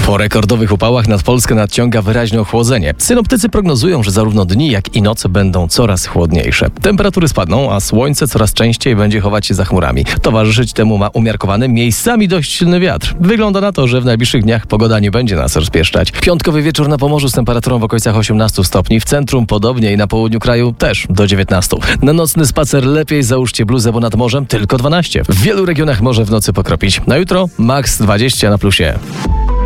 Po rekordowych upałach nad Polskę nadciąga wyraźne ochłodzenie. Synoptycy prognozują, że zarówno dni, jak i noce będą coraz chłodniejsze. Temperatury spadną, a słońce coraz częściej będzie chować się za chmurami. Towarzyszyć temu ma umiarkowany, miejscami dość silny wiatr. Wygląda na to, że w najbliższych dniach pogoda nie będzie nas rozpieszczać. Piątkowy wieczór na Pomorzu z temperaturą w okolicach 18 stopni, w centrum podobnie i na południu kraju też do 19. Na nocny spacer lepiej załóżcie bluzę, bo nad morzem tylko 12. W wielu regionach może w nocy pokropić. Na jutro max 20 na plusie.